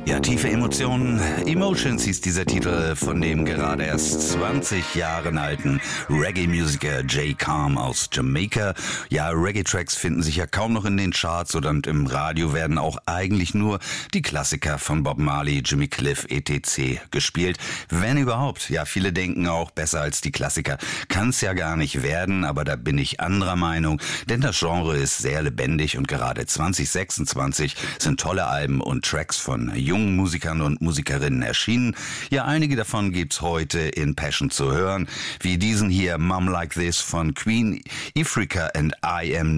Ja, tiefe Emotionen. Emotions hieß dieser Titel von dem gerade erst 20 Jahren alten Reggae-Musiker Jay Calm aus Jamaika. Ja, Reggae-Tracks finden sich ja kaum noch in den Charts und im Radio werden auch eigentlich nur die Klassiker von Bob Marley, Jimmy Cliff, etc. gespielt. Wenn überhaupt. Ja, viele denken auch, besser als die Klassiker kann's ja gar nicht werden, aber da bin ich anderer Meinung, denn das Genre ist sehr lebendig und gerade 2026 sind tolle Alben und Tracks von jungen Musikern und Musikerinnen erschienen. Ja, einige davon gibt's heute in Passion zu hören, wie diesen hier Mom Like This von Queen Ifrica and I Am